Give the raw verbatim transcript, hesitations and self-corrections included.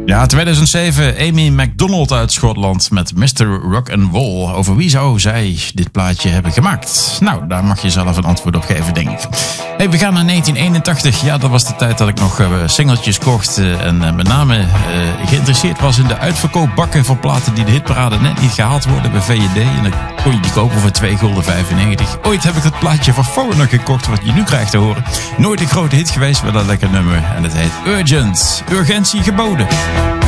Ja, tweeduizend zeven, Amy Macdonald uit Schotland met mister Rock and Roll. Over wie zou zij dit plaatje hebben gemaakt? Nou, daar mag je zelf een antwoord op geven, denk ik. Hey, we gaan naar negentien eenentachtig. Ja, dat was de tijd dat ik nog uh, singeltjes kocht uh, en uh, met name uh, geïnteresseerd was in de uitverkoopbakken voor platen die de hitparade net niet gehaald worden bij V J D. En dan kon je die kopen voor twee gulden vijfennegentig. Ooit heb ik het plaatje van Foreigner gekocht, wat je nu krijgt te horen. Nooit een grote hit geweest, maar dat lekker nummer. En het heet Urgent. Urgentie geboden.